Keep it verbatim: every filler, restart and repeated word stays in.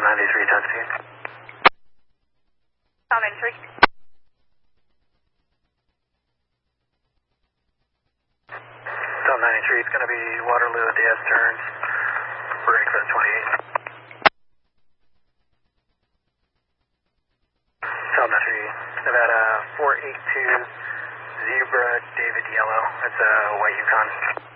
ninety-three, ten speed. South ninety-three. South ninety-three, it's going to be Waterloo at the S turns. Breakfast twenty-eight. South ninety-three, Nevada four eight two, Zebra, David Yellow. That's a white Yukon.